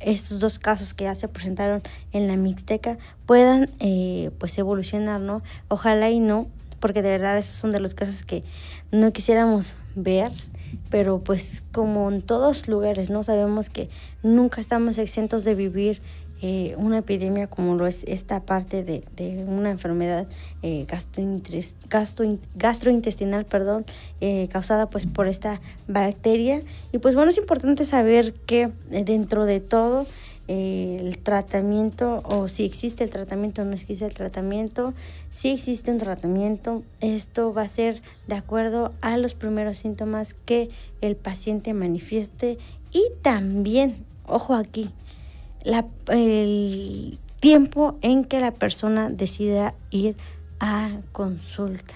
estos dos casos que ya se presentaron en la Mixteca puedan pues evolucionar, ¿no? Ojalá y no, porque de verdad esos son de los casos que no quisiéramos ver, pero pues como en todos lugares, ¿no? Sabemos que nunca estamos exentos de vivir una epidemia como lo es esta parte de una enfermedad gastrointestinal, causada pues por esta bacteria. Y pues bueno, es importante saber que dentro de todo el tratamiento, o si existe el tratamiento o no existe el tratamiento. Si existe un tratamiento, esto va a ser de acuerdo a los primeros síntomas que el paciente manifieste, y también, ojo aquí, el tiempo en que la persona decida ir a consulta.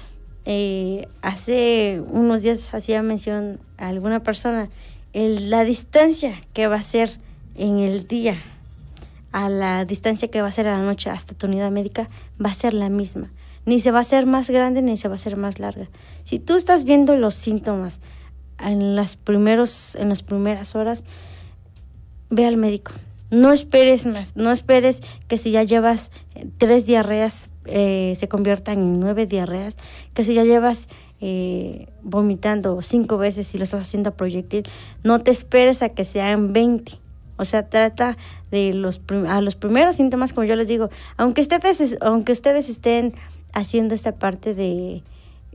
Hace unos días hacía mención a alguna persona, la distancia que va a ser en el día a la distancia que va a ser a la noche hasta tu unidad médica va a ser la misma. Ni se va a hacer más grande ni se va a hacer más larga. Si tú estás viendo los síntomas en las primeras horas, ve al médico. No esperes más, no esperes que si ya llevas 3 diarreas se conviertan en 9 diarreas, que si ya llevas vomitando 5 veces y lo estás haciendo a proyectil, no te esperes a que sean 20. O sea, trata de los primeros síntomas, como yo les digo, aunque ustedes estén haciendo esta parte de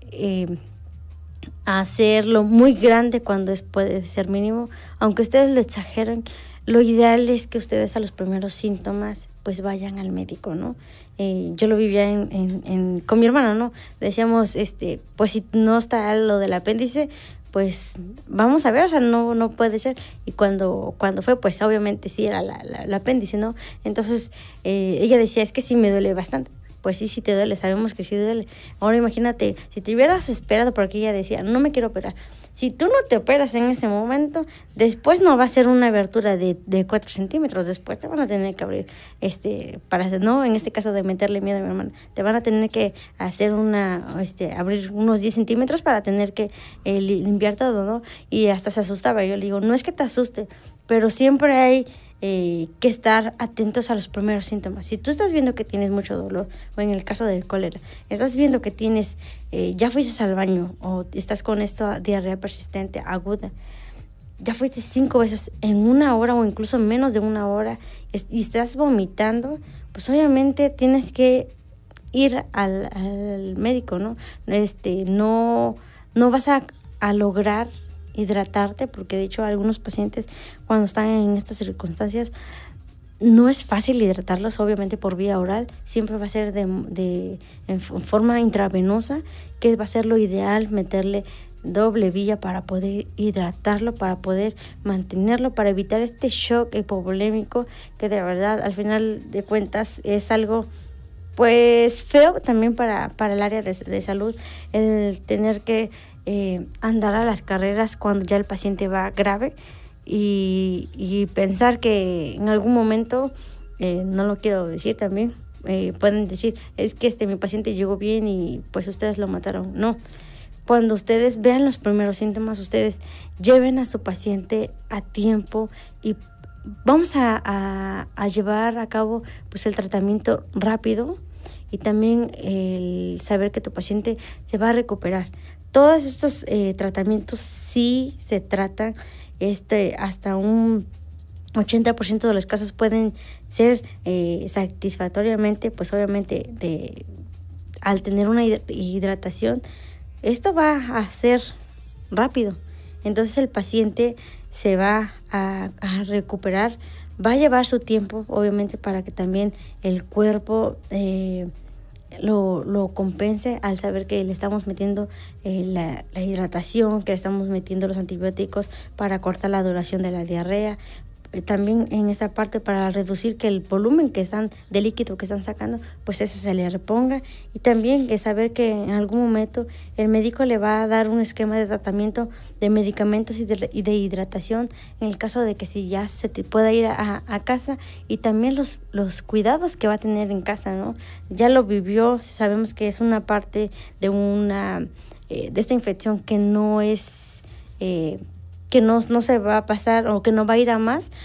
hacerlo muy grande cuando puede ser mínimo, aunque ustedes lo exageren, lo ideal es que ustedes a los primeros síntomas pues vayan al médico, ¿no? Yo lo vivía con mi hermano, ¿no? Decíamos, pues si no está lo del apéndice, pues vamos a ver, o sea, no puede ser. Y cuando fue, pues obviamente sí era el apéndice, ¿no? Entonces ella decía, es que sí me duele bastante. Pues sí te duele, sabemos que sí duele. Ahora imagínate, si te hubieras esperado, porque ella decía, no me quiero operar. Si tú no te operas en ese momento, después no va a ser una abertura de 4 centímetros, después te van a tener que abrir, no, en este caso de meterle miedo a mi hermana, te van a tener que hacer abrir unos 10 centímetros para tener que limpiar todo, ¿no? Y hasta se asustaba. Yo le digo, no es que te asuste, pero siempre hay que estar atentos a los primeros síntomas. Si tú estás viendo que tienes mucho dolor, o en el caso del cólera, estás viendo que tienes, ya fuiste al baño, o estás con esta diarrea persistente, aguda, ya fuiste 5 veces en 1 hora o incluso menos de 1 hora y estás vomitando, pues obviamente tienes que ir al médico, ¿no? No vas a lograr hidratarte, porque de hecho algunos pacientes cuando están en estas circunstancias no es fácil hidratarlos, obviamente por vía oral, siempre va a ser en forma intravenosa, que va a ser lo ideal, meterle doble vía para poder hidratarlo, para poder mantenerlo, para evitar este shock hipovolémico, que de verdad al final de cuentas es algo pues feo también para el área de salud, el tener que andar a las carreras cuando ya el paciente va grave y pensar que en algún momento, no lo quiero decir también, pueden decir, es que mi paciente llegó bien y pues ustedes lo mataron. No, cuando ustedes vean los primeros síntomas, ustedes lleven a su paciente a tiempo y vamos a llevar a cabo pues el tratamiento rápido, y también el saber que tu paciente se va a recuperar. Todos estos tratamientos sí se tratan, hasta un 80% de los casos pueden ser satisfactoriamente, pues obviamente al tener una hidratación, esto va a ser rápido. Entonces el paciente se va a recuperar, va a llevar su tiempo, obviamente, para que también el cuerpo lo compense, al saber que le estamos metiendo la hidratación, que le estamos metiendo los antibióticos para cortar la duración de la diarrea. También en esta parte para reducir que el volumen de líquido que están sacando, pues eso se le reponga. Y también saber que en algún momento el médico le va a dar un esquema de tratamiento de medicamentos y de hidratación en el caso de que si ya se te pueda ir a casa, y también los cuidados que va a tener en casa, ¿no? Ya lo vivió, sabemos que es una parte de esta infección que no es que no se va a pasar o que no va a ir a más,